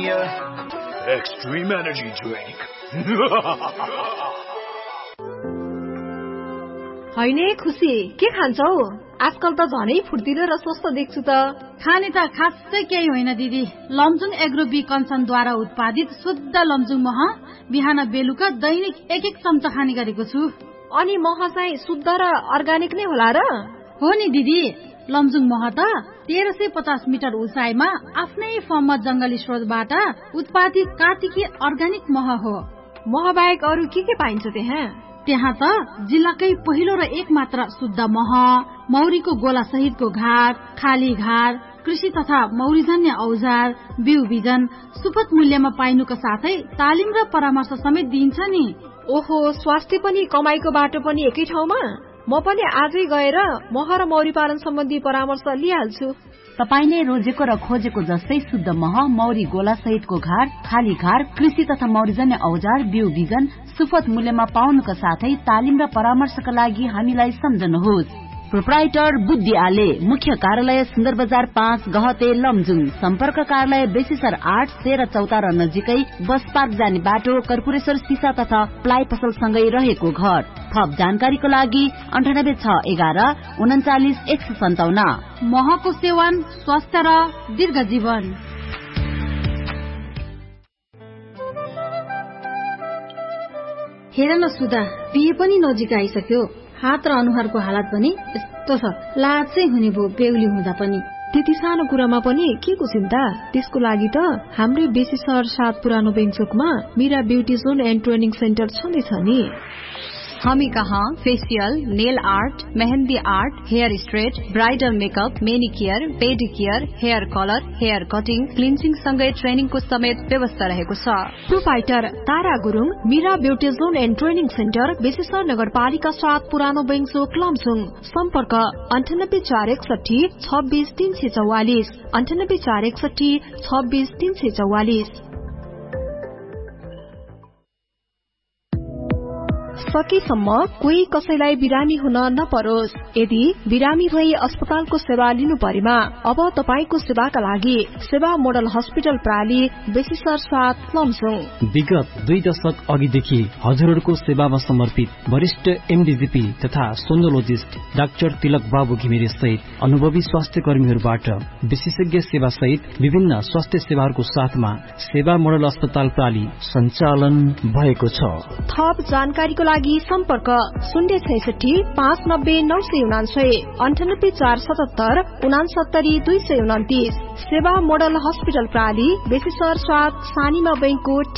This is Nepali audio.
Premier Extreme Energy Drink. हैने खुसी के खान्छौ? आजकल त झनै फुर्तिलो र स्वस्थ देख्छु त। खाने त खासै केही होइन दिदी। लमजुङ एग्रो बी कन्सर्नद्वारा उत्पादित शुद्ध लमजुङ मह बिहान बेलुका दैनिक 1-1 चम्चा खाने गरेको छु। अनि मह चाहिँ शुद्ध र अर्गानिक नै होला र? हो नि दिदी, लमजुङ मह त 1350 मिटर उचाइमा आफ्नै फर्ममा जंगली स्रोतबाट उत्पादित कार्तिकी अर्गानिक मह हो। मह बाहेक अरू के पाइन्छ त्यहाँ त जिल्लाकै पहिलो र एकमात्र शुद्ध मह, मौरीको गोला सहितको घाट, खाली घाट, कृषि तथा मौरीजन्य औजार, बिउ बिजन सुपथ मूल्यमा पाइनुको साथै तालिम र परामर्श समेत दिन्छ नि। ओहो, स्वास्थ्य पनि कमाईको बाटो पनि एकै ठाउँमा? म पनि आजै गएर मह र मौरी पालन सम्बन्धी परामर्श लिइहाल्छु। तपाईले रोजेको र खोजेको जस्तै शुद्ध मह, मौरी गोला सहितको घाट, खाली घाट, कृषि तथा मौरीजन्य औजार, बिउ बिजन सुपथ मूल्यमा पाउनुका साथै तालिम र परामर्शका लागि हामीलाई सम्झनुहोस्। प्रोप्राइटर बुद्धि आले, मुख्य कार्यालय सुन्दर बजार 5 गहते लमजुङ, सम्पर्क कार्यालय बेसीसर 8 13 चौतारा नजिकै बस पार्क जाने बाटो, कर्पूरेश्वर सिसा तथा प्लाइ पसल सँगै रहेको घर। थप जानकारीको लागि 9861 39 157। महको सेवन स्वास्थ्य र दीर्घ जीवन। हेर न सुधा, बिहे पनि नजिक आइसक्यो। हात र अनुहारको हालत पनि यस्तो छ, लाज चाहिँ हुने भो बेहुली हुँदा पनि। त्यति सानो कुरामा पनि के को चिन्ता? त्यसको लागि त हाम्रै बेसी सहर 7 पुरानो बेङचोकमा Meera beauty John and training centre छँदैछ नि। हामी कहाँ facial, nail art, mehndi art, hair straight, bridal makeup, मेनिकियर, पेडिकियर, hair colour, hair cutting, cleansing सँगै ट्रेनिङको समेत व्यवस्था रहेको छ। Proprietor Tara Gurung, Meera beauty John and training centre, बेसीसर नगरपालिका 7 पुरानो बेङचोक लमजुङ। सम्पर्क 9841 26 344 9841 26 344। सकेसम्म कोही कसैलाई बिरामी हुन नपरोस्। यदि बिरामी भई अस्पतालको सेवा लिनु परेमा अब तपाईको सेवाका लागि सेवा मोडल हस्पिटल प्राली बेसीसर 7 लमजुङ। विगत 2 दशक अघिदेखि हजुरहरूको सेवामा समर्पित वरिष्ठ एमडीजीपी तथा सोनोलोजिस्ट डाक्टर तिलक बाबु घिमिरे सहित अनुभवी स्वास्थ्य कर्मीहरूबाट विशेषज्ञ सेवा सहित विभिन्न स्वास्थ्य सेवाहरूको साथमा सेवा मोडल अस्पताल प्राली सञ्चालन भएको छ। थप जानकारीको लागि सम्पर्क 066 590 999 98 477 69 229। सेवा मोडल हस्पिटल प्राली बेसीसर 7 सानीमा बैंको